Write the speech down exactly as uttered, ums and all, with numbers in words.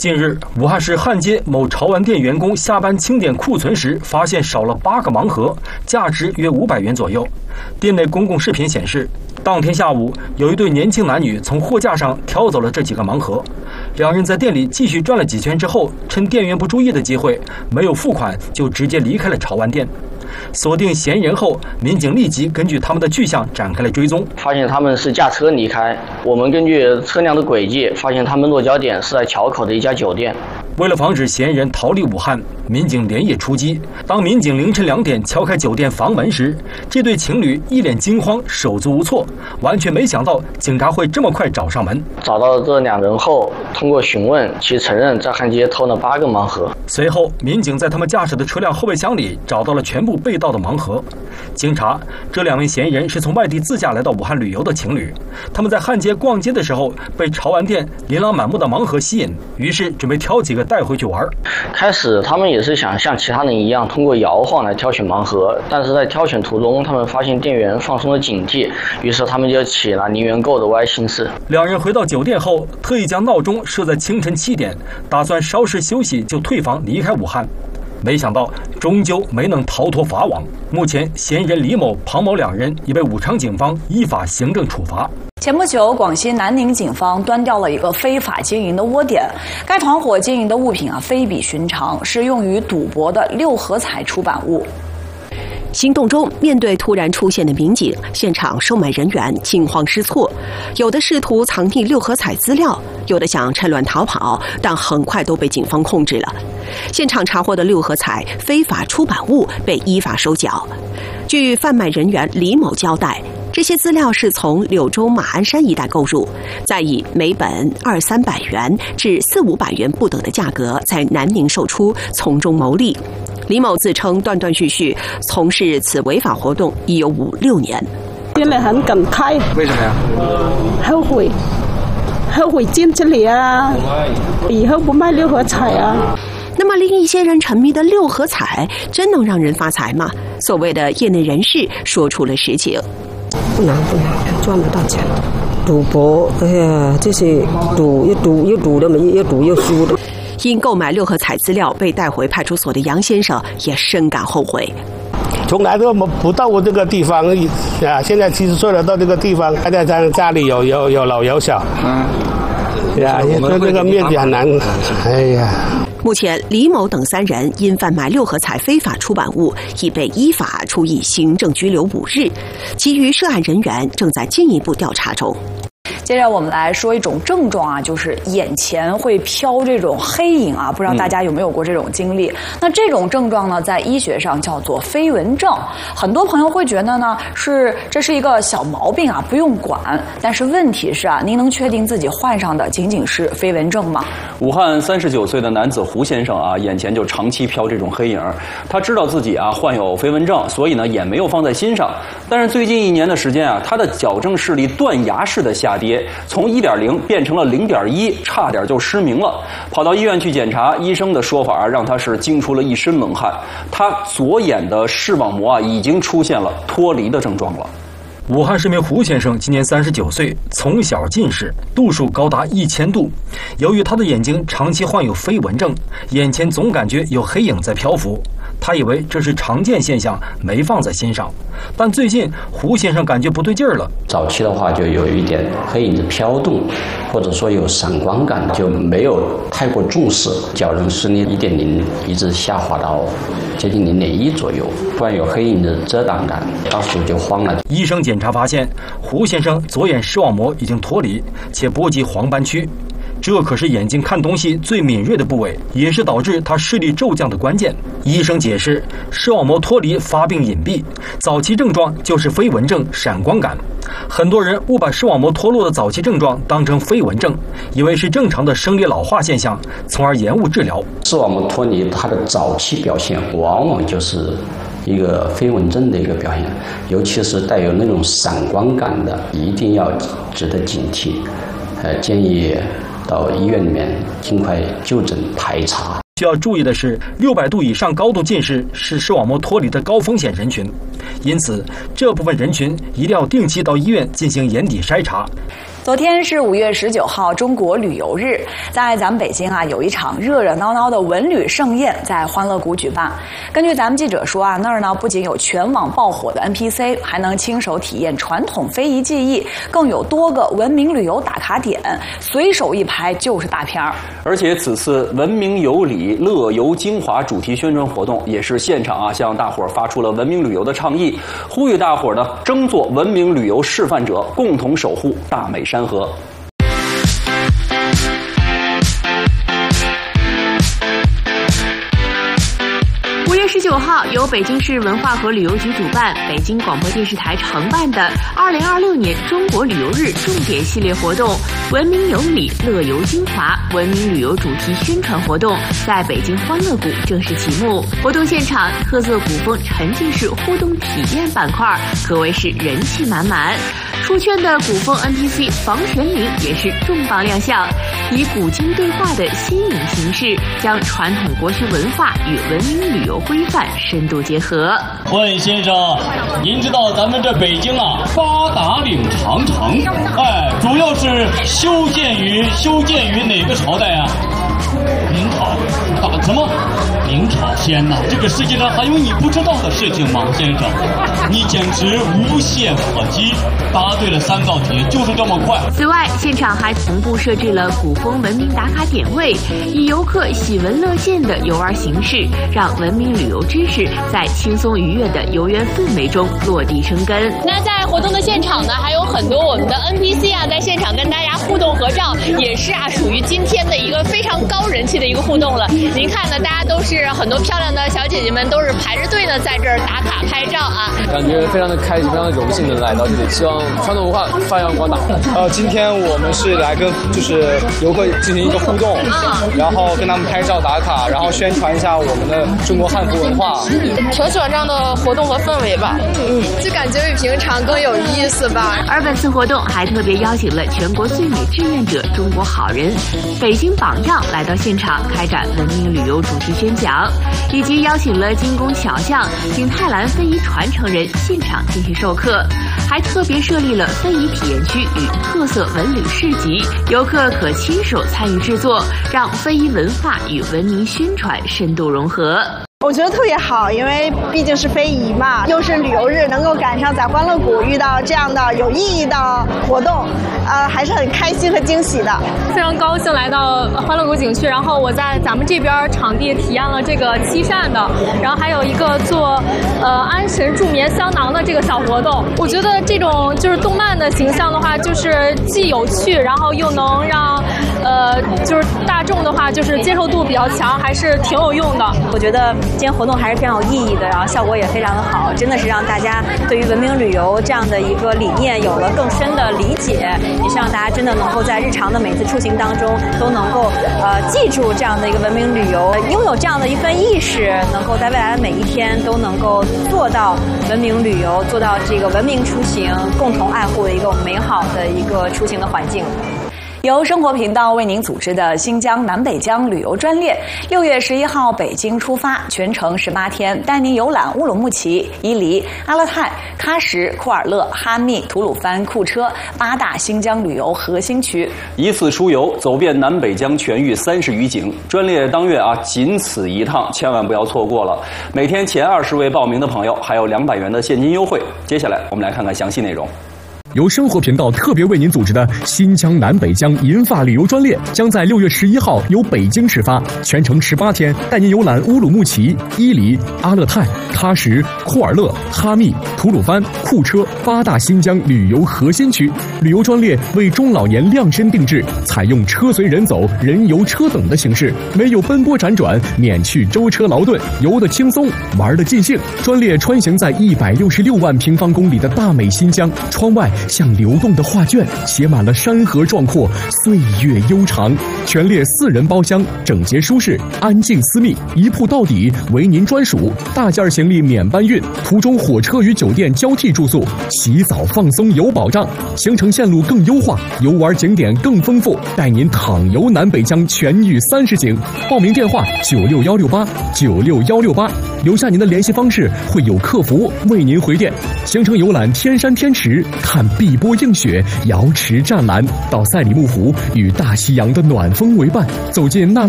近日，武汉市汉街某潮玩店员工下班清点库存时，发现少了八个盲盒，价值约五百元左右。店内公共视频显示，当天下午，有一对年轻男女从货架上挑走了这几个盲盒。两人在店里继续转了几圈之后，趁店员不注意的机会，没有付款就直接离开了潮玩店。锁定嫌疑人后，民警立即根据他们的去向展开了追踪， 发现他们是驾车离开。我们根据车辆的轨迹，发现他们落脚点是在桥口的一家酒店。 为了防止嫌疑人逃离武汉，民警连夜出击。当民警凌晨两点敲开酒店房门时，这对情侣一脸惊慌，手足无措，完全没想到警察会这么快找上门。 找到这两人后，通过询问，其承认在汉街偷了八个盲盒。 随后，民警在他们驾驶的车辆后备箱里找到了全部被盗的盲盒。经查，这两名嫌疑人是从外地自驾来到武汉旅游的情侣，他们在汉街逛街的时候被潮玩店琳琅满目的盲盒吸引，于是准备挑几个带回去玩。 开始他们也是想像其他人一样通过摇晃来挑选盲盒，但是在挑选途中，他们发现店员放松了警惕，于是他们就起了零元购的歪心思。 两人回到酒店后，特意将闹钟设在清晨七点，打算稍事休息就退房离开武汉。没想到终究没能逃脱法网。目前嫌疑人李某、庞某两人已被武昌警方依法行政处罚。 前不久，广西南宁警方端掉了一个非法经营的窝点。该团伙经营的物品啊非比寻常，是用于赌博的六合彩出版物。 行动中，面对突然出现的民警，现场售卖人员惊慌失措，有的试图藏匿六合彩资料，有的想趁乱逃跑，但很快都被警方控制了。现场查获的六合彩非法出版物被依法收缴。据贩卖人员李某交代，这些资料是从柳州马鞍山一带购入，再以每本二三百元至四五百元不等的价格在南宁售出，从中牟利。李某自称断断续续从事此违法活动已有五六年。 心里很感慨。 为什么呀？ 后悔，后悔进这里啊！以后不卖六合彩啊！ 那么，令一些人沉迷的六合彩，真能让人发财吗？所谓的业内人士说出了实情。 不难不难，赚不到钱。赌博，哎呀，这些赌又赌又赌的没，又赌又输的。 因购买六合彩资料被带回派出所的杨先生也深感后悔。 从来都不到过这个地方啊！现在七十岁了，到这个地方，大家在家里有有有老有小，嗯，呀，这这个面积很难，哎呀。 目前，李某等三人因贩卖六合彩非法出版物，已被依法处以行政拘留五日，其余涉案人员正在进一步调查中。 接着我们来说一种症状啊，就是眼前会飘这种黑影啊，不知道大家有没有过这种经历？嗯、那这种症状呢，在医学上叫做飞蚊症。很多朋友会觉得呢，是这是一个小毛病啊，不用管。但是问题是啊，您能确定自己患上的仅仅是飞蚊症吗？ 武汉三十九岁的男子胡先生啊，眼前就长期飘这种黑影。他知道自己啊患有飞蚊症，所以呢也没有放在心上。但是最近一年的时间啊，他的矫正视力断崖式的下跌。从 一点零 变成了 零点一， 差点就失明了。跑到医院去检查，医生的说法让他是惊出了一身冷汗。他左眼的视网膜啊已经出现了脱离的症状了。 武汉市民胡先生今年三十九岁，从小近视，度数高达一千度。由于他的眼睛长期患有飞蚊症，眼前总感觉有黑影在漂浮。他以为这是常见现象，没放在心上。但最近胡先生感觉不对劲儿了。 早期的话就有一点黑影的飘动，或者说有闪光感，就没有太过重视。矫正视力 一点零 一直下滑到接近 零点一 左右，突然有黑影的遮挡感，当时就慌了。 医生检查发现，胡先生左眼视网膜已经脱离，且波及黄斑区。这可是眼睛看东西最敏锐的部位，也是导致他视力骤降的关键。医生解释，视网膜脱离发病隐蔽，早期症状就是飞蚊症、闪光感。很多人误把视网膜脱落的早期症状当成飞蚊症，以为是正常的生理老化现象，从而延误治疗。 视网膜脱离它的早期表现往往就是一个飞蚊症的一个表现，尤其是带有那种闪光感的，一定要值得警惕。呃，建议到医院里面尽快就诊排查。 需要注意的是，六百度以上高度近视是视网膜脱离的高风险人群，因此这部分人群一定要定期到医院进行眼底筛查。 昨天是五月十九号，中国旅游日，在咱们北京啊，有一场热热闹闹的文旅盛宴在欢乐谷举办。根据咱们记者说啊，那儿呢不仅有全网爆火的 N P C， 还能亲手体验传统非遗技艺，更有多个文明旅游打卡点，随手一拍就是大片儿。 而且此次文明有礼，乐游精华主题宣传活动，也是现场啊向大伙儿发出了文明旅游的倡议，呼吁大伙儿呢争做文明旅游示范者，共同守护大美山河。 五月十九号，由北京市文化和旅游局主办、北京广播电视台承办的二零二六年中国旅游日重点系列活动“文明有礼，乐游精华”文明旅游主题宣传活动在北京欢乐谷正式启幕。活动现场，特色古风沉浸式互动体验板块可谓是人气满满。出圈的古风 N P C 房玄龄也是重磅亮相，以古今对话的新颖形式，将传统国学文化与文明旅游规范深度结合。 问先生，您知道咱们这北京啊，八达岭长城，哎，主要是修建于修建于哪个朝代啊？明朝。打什么？明朝天哪！这个世界上还有你不知道的事情吗，先生？你简直无懈可击。答对了三道题，就是这么快。 此外，现场还同步设置了古风文明打卡点位，以游客喜闻乐见的游玩形式，让文明旅游知识在轻松愉悦的游园氛围中落地生根。 那在活动的现场呢，还有很多我们的 N P C 啊，在现场跟大家互动合照，也是啊，属于今天的一个非常高人气的一个互动了。您看呢，大家都是很多漂亮的小姐姐们，都是排着队呢，在这儿打卡拍照啊， 感觉非常的开心，非常的荣幸能来到这里，希望传统文化发扬光大。 呃，今天我们是来跟就是游客进行一个互动，嗯、然后跟他们拍照打卡，然后宣传一下我们的中国汉服文化。 挺喜欢这样的活动和氛围吧，嗯，就感觉比平常更有意思吧。 而本次活动还特别邀请了全国最美志愿者中国好人、北京榜样来到现场开展文明旅游主题宣讲，以及邀请了精工巧匠、景泰蓝非遗传承人现场进行授课，还特别设立了非遗体验区与特色文旅市集，游客可亲手参与制作，让非遗文化与文明宣传深度融合。 我觉得特别好，因为毕竟是非遗嘛，又是旅游日，能够赶上在欢乐谷遇到这样的有意义的活动，呃，还是很开心和惊喜的。 非常高兴来到欢乐谷景区，然后我在咱们这边场地体验了这个漆扇的，然后还有一个做呃安神助眠香囊的这个小活动。我觉得这种就是动漫的形象的话，就是既有趣，然后又能让呃就是大众的话就是接受度比较强，还是挺有用的。 我觉得今天活动还是非常有意义的，然后效果也非常的好，真的是让大家对于文明旅游这样的一个理念有了更深的理解，也是让大家真的能够在日常的每次出行当中都能够呃记住这样的一个文明旅游，拥有这样的一份意识，能够在未来的每一天都能够做到文明旅游，做到这个文明出行，共同爱护一个美好的一个出行的环境。由生活频道为您组织的新疆南北疆旅游专列，六月十一号北京出发，全程十八天，带您游览乌鲁木齐、伊犁、阿勒泰、喀什、库尔勒、哈密、吐鲁番、库车八大新疆旅游核心区。 一次出游，走遍南北疆全域三十余景。专列当月啊，仅此一趟，千万不要错过了。每天前二十位报名的朋友还有两百元的现金优惠。接下来我们来看看详细内容。 由生活频道特别为您组织的新疆南北疆银发旅游专列，将在六月十一号由北京出发，全程十八天，带您游览乌鲁木齐、伊犁、阿勒泰、喀什、库尔勒、哈密、吐鲁番、库车八大新疆旅游核心区。旅游专列为中老年量身定制，采用车随人走、人游车等的形式，没有奔波辗转，免去舟车劳顿，游得轻松，玩得尽兴。专列穿行在一百六十六万平方公里的大美新疆，窗外像流动的画卷，写满了山河壮阔，岁月悠长。全列四人包厢，整洁舒适，安静私密，一铺到底，为您专属。大件行李免搬运，途中火车与酒店交替住宿，洗澡放松有保障。行程线路更优化，游玩景点更丰富，带您淌游南北疆全域三十景。报名电话九六幺六八九六幺六八，留下您的联系方式，会有客服为您回电。行程游览天山天池，看碧波映雪，瑶池湛蓝，到赛里木湖与大西洋的暖风为伴，走进纳拉